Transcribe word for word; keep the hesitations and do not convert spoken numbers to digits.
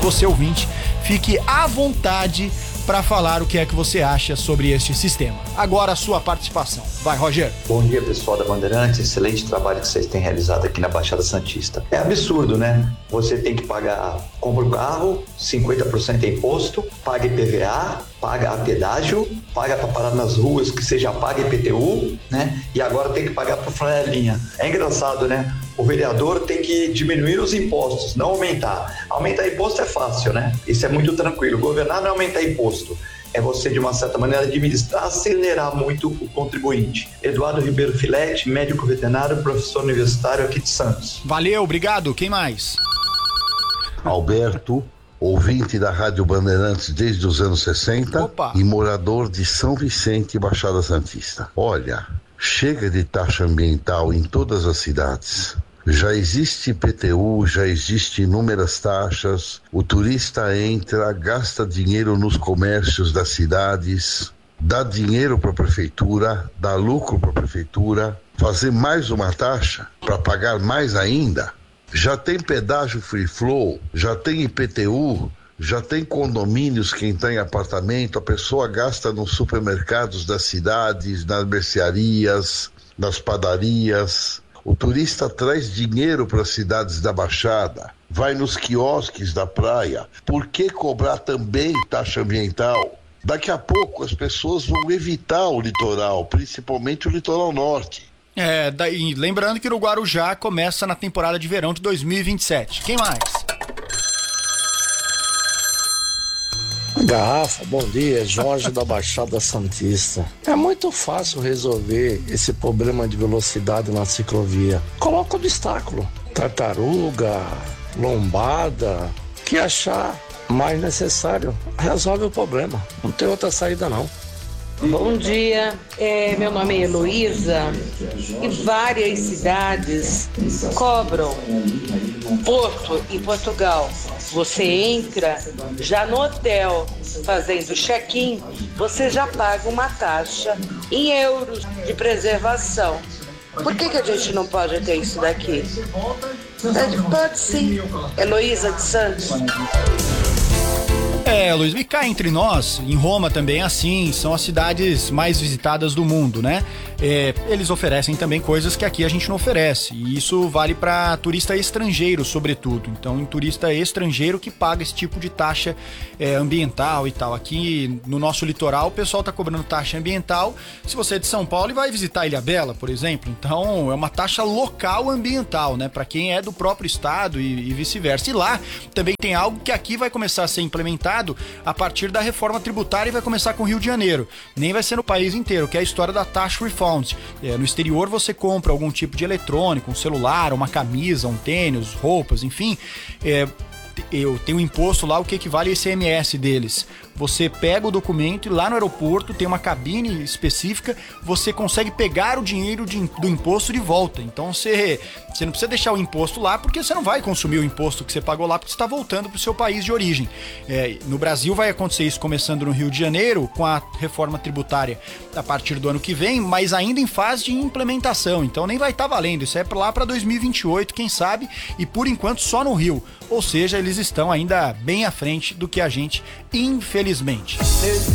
você ouvinte, fique à vontade para falar o que é que você acha sobre este sistema. Agora a sua participação. Vai, Roger. Bom dia, pessoal da Bandeirantes. Excelente trabalho que vocês têm realizado aqui na Baixada Santista. É absurdo, né? Você tem que pagar, compra o carro, cinquenta por cento é imposto, paga I P V A, paga a pedágio, paga para parar nas ruas, que seja paga I P T U, né? E agora tem que pagar para flanelinha. É engraçado, né? O vereador tem que diminuir os impostos, não aumentar. Aumentar imposto é fácil, né? Isso é muito tranquilo. Governar não é aumentar imposto. É você, de uma certa maneira, administrar, acelerar muito o contribuinte. Eduardo Ribeiro Filete, médico veterinário, professor universitário aqui de Santos. Valeu, obrigado. Quem mais? Alberto, ouvinte da Rádio Bandeirantes desde os anos sessenta. Opa. E morador de São Vicente, Baixada Santista. Olha, chega de taxa ambiental em todas as cidades. Já existe I P T U, já existe inúmeras taxas, o turista entra, gasta dinheiro nos comércios das cidades, dá dinheiro para a prefeitura, dá lucro para a prefeitura, fazer mais uma taxa para pagar mais ainda. Já tem pedágio free flow, já tem I P T U, já tem condomínios, quem está em apartamento, a pessoa gasta nos supermercados das cidades, nas mercearias, nas padarias. O turista traz dinheiro para as cidades da Baixada, vai nos quiosques da praia. Por que cobrar também taxa ambiental? Daqui a pouco as pessoas vão evitar o litoral, principalmente o litoral norte. É, daí, lembrando que o Guarujá começa na temporada de verão de dois mil e vinte e sete. Quem mais? Garrafa, bom dia, Jorge da Baixada Santista. É muito fácil resolver esse problema de velocidade na ciclovia. Coloca obstáculo, tartaruga, lombada, que achar mais necessário. Resolve o problema, não tem outra saída não. Bom dia, é, meu nome é Heloísa e várias cidades cobram. Porto, em Portugal, você entra já no hotel fazendo check-in, você já paga uma taxa em euros de preservação. Por que que a gente não pode ter isso daqui? Pode sim. Heloísa de Santos. É, Luiz, e cá entre nós, em Roma também é assim, são as cidades mais visitadas do mundo, né? É, eles oferecem também coisas que aqui a gente não oferece, e isso vale para turista estrangeiro, sobretudo. Então, em turista estrangeiro que paga esse tipo de taxa é, ambiental e tal. Aqui no nosso litoral, o pessoal tá cobrando taxa ambiental. Se você é de São Paulo e vai visitar Ilhabela, por exemplo, então é uma taxa local ambiental, né? Para quem é do próprio estado e, e vice-versa. E lá também tem algo que aqui vai começar a ser implementado a partir da reforma tributária e vai começar com o Rio de Janeiro. Nem vai ser no país inteiro, que é a história da tax refund. É, no exterior você compra algum tipo de eletrônico, um celular, uma camisa, um tênis, roupas, enfim. É, eu tenho um imposto lá, o que equivale ao I C M S deles. Você pega o documento e lá no aeroporto tem uma cabine específica, você consegue pegar o dinheiro de, do imposto de volta. Então você, você não precisa deixar o imposto lá, porque você não vai consumir o imposto que você pagou lá, porque você está voltando para o seu país de origem. É, no Brasil vai acontecer isso começando no Rio de Janeiro, com a reforma tributária a partir do ano que vem, mas ainda em fase de implementação. Então nem vai estar valendo, isso é para lá para dois mil e vinte e oito, quem sabe, e por enquanto só no Rio. Ou seja, eles estão ainda bem à frente do que a gente, infelizmente.